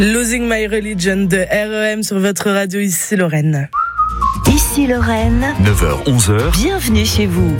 Losing My Religion de R.E.M. sur votre radio ici Lorraine. Ici Lorraine, 9h-11h, bienvenue chez vous.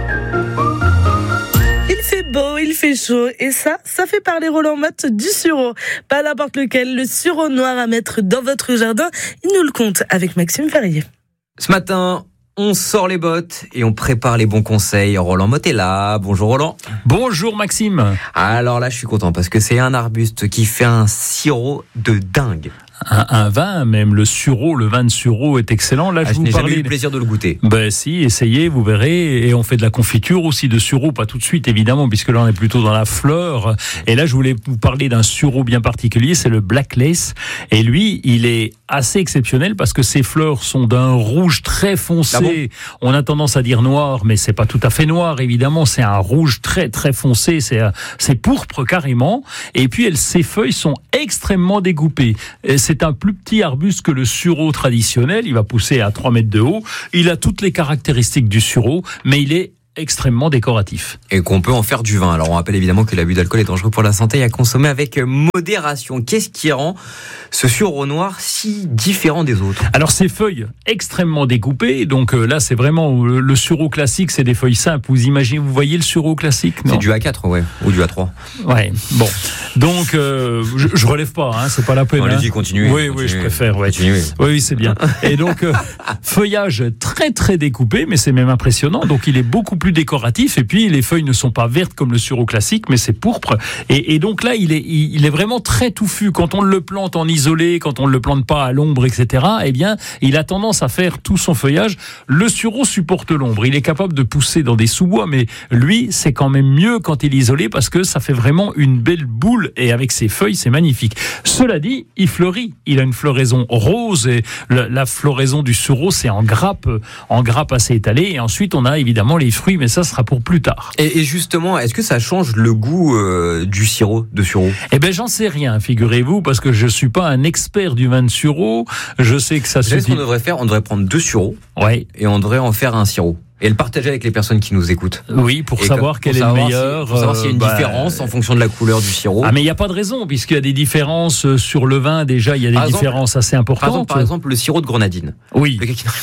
Il fait beau, il fait chaud et ça fait parler Roland Motte du sureau. Pas n'importe lequel, le sureau noir à mettre dans votre jardin. Il nous le compte avec Maxime Ferrier. Ce matin, on sort les bottes et on prépare les bons conseils. Roland Motte est là. Bonjour Roland. Bonjour Maxime. Alors là, je suis content parce que c'est un arbuste qui fait un sirop de dingue. Un vin, même le sureau, le vin de sureau est excellent. Là, je n'ai jamais eu le plaisir de le goûter. Ben si, essayez, vous verrez. Et on fait de la confiture aussi de sureau, pas tout de suite évidemment, puisque là on est plutôt dans la fleur. Et là, je voulais vous parler d'un sureau bien particulier, c'est le Black Lace. Et lui, il est assez exceptionnel parce que ses fleurs sont d'un rouge très foncé. Ah bon ? On a tendance à dire noir, mais c'est pas tout à fait noir évidemment. C'est un rouge très très foncé. C'est pourpre carrément. Et puis ses feuilles sont extrêmement découpées. C'est un plus petit arbuste que le sureau traditionnel. Il va pousser à 3 mètres de haut. Il a toutes les caractéristiques du sureau, mais il est extrêmement décoratif. Et qu'on peut en faire du vin. Alors on rappelle évidemment que l'abus d'alcool est dangereux pour la santé et à consommer avec modération. Qu'est-ce qui rend ce sureau noir si différent des autres ? Alors ces feuilles extrêmement découpées, donc là c'est vraiment le sureau classique, c'est des feuilles simples. Vous voyez le sureau classique ? Non ? C'est du A4, ouais, ou du A3. Ouais, bon. Donc je relève pas, hein, c'est pas la peine. Allez-y, continuez. Oui, je préfère. Ouais. Oui, c'est bien. Et donc feuillage très très découpé, mais c'est même impressionnant. Donc il est beaucoup plus décoratif, et puis les feuilles ne sont pas vertes comme le sureau classique, mais c'est pourpre. Et donc là, il est vraiment très touffu. Quand on le plante en isolé, quand on ne le plante pas à l'ombre, etc., eh bien, il a tendance à faire tout son feuillage. Le sureau supporte l'ombre. Il est capable de pousser dans des sous-bois, mais lui, c'est quand même mieux quand il est isolé parce que ça fait vraiment une belle boule, et avec ses feuilles, c'est magnifique. Cela dit, il fleurit. Il a une floraison rose, et la floraison du sureau, c'est en grappe assez étalée. Et ensuite, on a évidemment les fruits, mais ça sera pour plus tard. Et justement, est-ce que ça change le goût du sirop de sureau ? Eh ben, j'en sais rien, figurez-vous, parce que je suis pas un expert du vin de sureau. Je sais que ça se dit. Ce qu'on devrait faire, on devrait prendre 2 sureaux, ouais, et on devrait en faire un sirop. Et le partager avec les personnes qui nous écoutent. Oui, pour savoir quel est le meilleur. Pour savoir s'il y a une différence en fonction de la couleur du sirop. Ah, mais il n'y a pas de raison, puisqu'il y a des différences sur le vin. Déjà, il y a des différences assez importantes. Par exemple, le sirop de grenadine. Oui.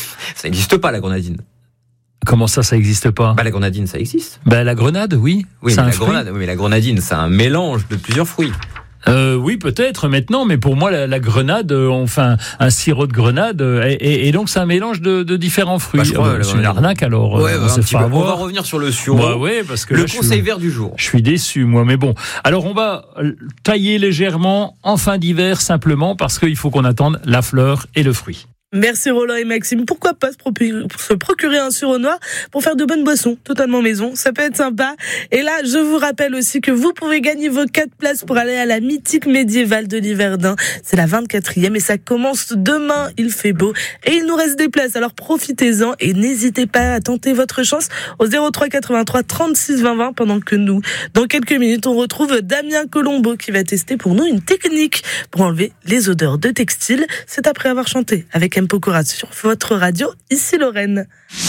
Ça n'existe pas, la grenadine. Comment ça n'existe pas ? La grenadine, ça existe. La grenade, oui. Oui, mais la grenadine, c'est un mélange de plusieurs fruits. Oui, peut-être maintenant, mais pour moi, la grenade, enfin, un sirop de grenade, et donc c'est un mélange de différents fruits. C'est une arnaque alors. On va revenir sur le sureau. Parce que le conseil vert du jour. Je suis déçu, moi, mais bon. Alors, on va tailler légèrement en fin d'hiver, simplement parce qu'il faut qu'on attende la fleur et le fruit. Merci Roland et Maxime. Pourquoi pas se procurer un sureau noir pour faire de bonnes boissons, totalement maison. Ça peut être sympa. Et là, je vous rappelle aussi que vous pouvez gagner vos 4 places pour aller à la mythique médiévale de l'Yverdun. C'est la 24e et ça commence demain. Il fait beau et il nous reste des places. Alors profitez-en et n'hésitez pas à tenter votre chance au 03 83 36 20 20 pendant que nous, dans quelques minutes, on retrouve Damien Colombo qui va tester pour nous une technique pour enlever les odeurs de textile. C'est après avoir chanté avec M. Pokora sur votre radio, ici Lorraine.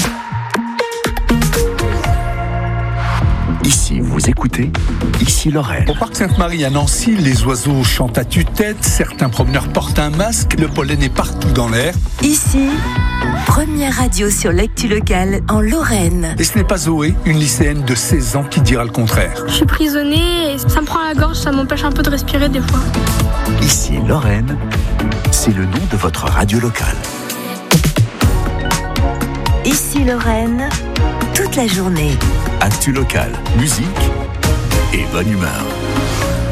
Ici, vous écoutez, ici Lorraine. Au parc Sainte-Marie à Nancy, les oiseaux chantent à tue-tête, certains promeneurs portent un masque, le pollen est partout dans l'air. Ici, première radio sur l'actu locale en Lorraine. Et ce n'est pas Zoé, une lycéenne de 16 ans, qui dira le contraire. Je suis prisonnée et ça me prend la gorge, ça m'empêche un peu de respirer des fois. Ici Lorraine, c'est le nom de votre radio locale. Ici Lorraine, toute la journée. Actu locale, musique et bonne humeur.